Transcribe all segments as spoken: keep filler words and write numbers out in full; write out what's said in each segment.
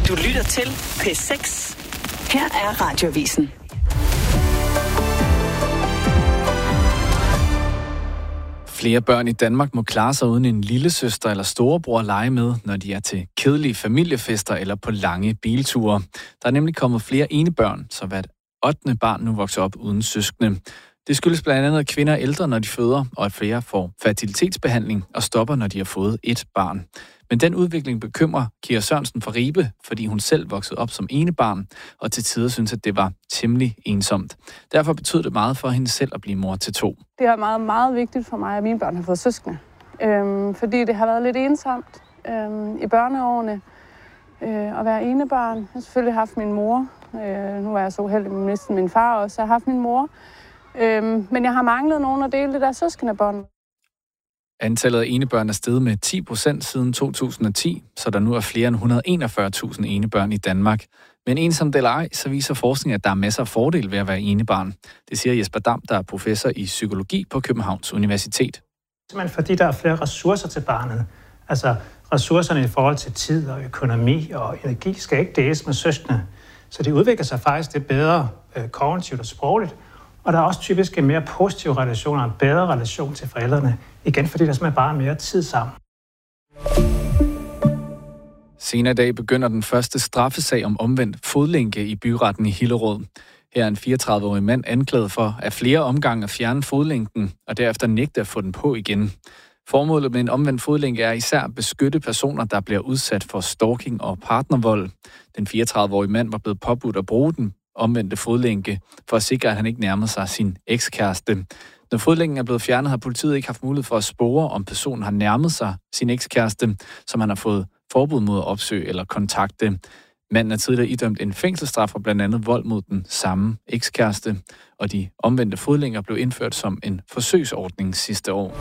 Du lytter til P seks. Her er Radioavisen. Flere børn i Danmark må klare sig uden en lillesøster eller storebror at lege med, når de er til kedelige familiefester eller på lange bilture. Der er nemlig kommet flere enebørn, så hvert ottende barn nu vokser op uden søskende. Det skyldes blandt andet, at kvinder er ældre, når de føder, og at flere får fertilitetsbehandling og stopper, når de har fået et barn. Men den udvikling bekymrer Kira Sørensen fra Ribe, fordi hun selv voksede op som enebarn, og til tider synes, at det var temmelig ensomt. Derfor betød det meget for hende selv at blive mor til to. Det er meget, meget vigtigt for mig, at mine børn har fået søskende. Øhm, fordi det har været lidt ensomt øhm, i børneårene øh, at være enebarn. Jeg har selvfølgelig haft min mor. Øh, nu er jeg så uheldig med næsten min far også. Jeg har haft min mor. Øhm, men jeg har manglet nogen at dele det der søskendebånd. Antallet af enebørn er steget med ti procent siden to tusind og ti, så der nu er flere end et hundrede og enogfyrre tusind enebørn i Danmark. Men ensomt eller ej, så viser forskning, at der er masser af fordele ved at være enebarn. Det siger Jesper Dam, der er professor i psykologi på Københavns Universitet. Simpelthen fordi der er flere ressourcer til barnet. Altså ressourcerne i forhold til tid og økonomi og energi skal ikke deles med søskende. Så det udvikler sig faktisk det bedre øh, kognitivt og sprogligt. Og der er også typisk en mere positiv relation og en bedre relation til forældrene. Igen, fordi der simpelthen bare er mere tid sammen. Senere i dag begynder den første straffesag om omvendt fodlænke i byretten i Hillerød. Her er en fireogtredive-årig mand anklaget for at flere omgange at fjerne fodlænken og derefter nægte at få den på igen. Formålet med en omvendt fodlænke er især at beskytte personer, der bliver udsat for stalking og partnervold. Den fireogtredive-årige mand var blevet påbudt at bruge den omvendte fodlænke, for at sikre, at han ikke nærmede sig sin ekskæreste. Når fodlænken er blevet fjernet, har politiet ikke haft mulighed for at spore, om personen har nærmet sig sin ekskæreste, som han har fået forbud mod at opsøge eller kontakte. Manden er tidligere idømt en fængselsstraf for blandt andet vold mod den samme ekskæreste, og de omvendte fodlænker blev indført som en forsøgsordning sidste år.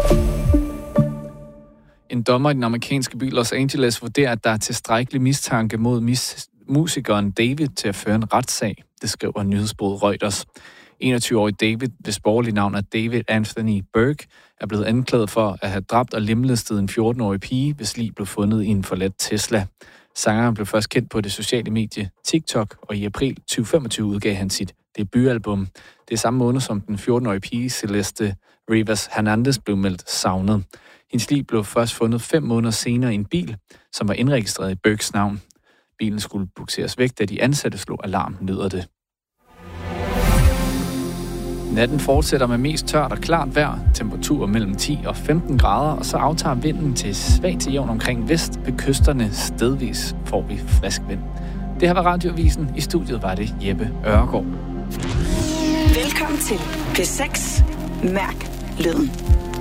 En dommer i den amerikanske by Los Angeles vurderer, at der er tilstrækkelig mistanke mod mis- musikeren David til at føre en retssag. Det skriver nyhedsbureauet Reuters. enogtyve-årig David, hvis borgerlige navn er David Anthony Burke, er blevet anklaget for at have dræbt og lemlæstet en fjorten-årig pige, hvis lig blev fundet i en forladt Tesla. Sangeren blev først kendt på det sociale medie TikTok, og i april tyve femogtyve udgav han sit debutalbum. Det er samme måned, som den fjorten-årige pige Celeste Rivas Hernandez blev meldt savnet. Hendes lig blev først fundet fem måneder senere i en bil, som var indregistreret i Burkes navn. Bilen skulle bukseres væk, da de ansatte slog alarm, lyder det. Natten fortsætter med mest tørt og klart vejr, temperaturer mellem ti og femten grader, og så aftager vinden til svag til jævn omkring vest. Ved kysterne stedvis får vi frisk vind. Det her var Radioavisen. I studiet var det Jeppe Øregård. Velkommen til P seks. Mærk lyden.